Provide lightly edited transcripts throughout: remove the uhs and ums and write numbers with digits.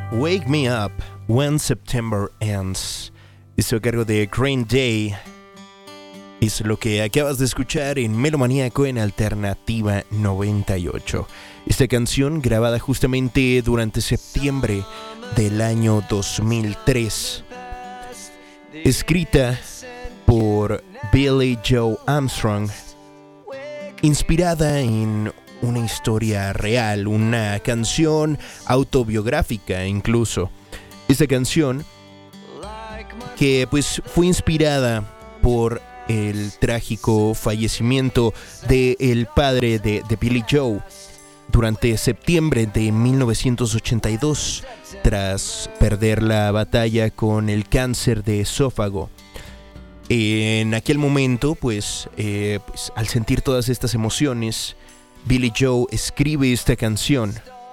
Wake Me Up When September Ends. Esto a cargo de Green Day. Es lo que acabas de escuchar en Melomaníaco en Alternativa 98. Esta canción grabada justamente durante septiembre del año 2003. Escrita por Billy Joe Armstrong. Inspirada en una historia real, una canción autobiográfica incluso. Esta canción que pues fue inspirada por el trágico fallecimiento del padre de Billy Joe durante septiembre de 1982 tras perder la batalla con el cáncer de esófago. En aquel momento, pues al sentir todas estas emociones, Billy Joe escribe esta canción.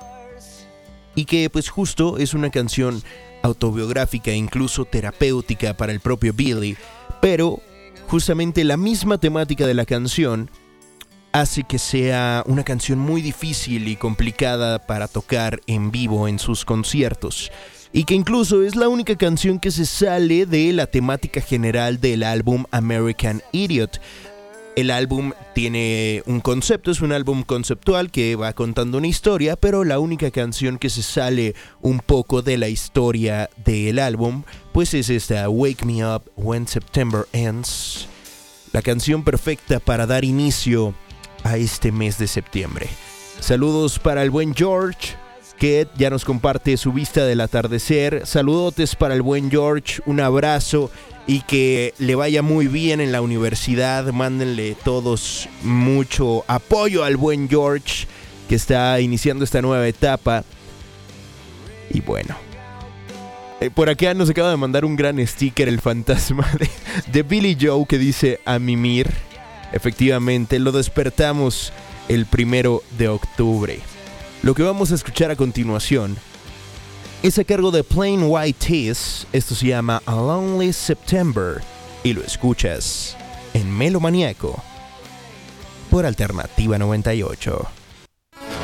Y que pues justo es una canción autobiográfica e incluso terapéutica para el propio Billy. Pero justamente la misma temática de la canción hace que sea una canción muy difícil y complicada para tocar en vivo en sus conciertos. Y que incluso es la única canción que se sale de la temática general del álbum American Idiot. El álbum tiene un concepto, es un álbum conceptual que va contando una historia, pero la única canción que se sale un poco de la historia del álbum, pues es esta, Wake Me Up When September Ends. La canción perfecta para dar inicio a este mes de septiembre. Saludos para el buen George, que ya nos comparte su vista del atardecer. Saludotes para el buen George, un abrazo y que le vaya muy bien en la universidad. Mándenle todos mucho apoyo al buen George, que está iniciando esta nueva etapa. Y bueno, por acá nos acaba de mandar un gran sticker el fantasma de Billy Joe que dice a mimir. Efectivamente, lo despertamos el 1 de octubre. Lo que vamos a escuchar a continuación es a cargo de Plain White T's. Esto se llama A Lonely September y lo escuchas en Melomaníaco por Alternativa 98.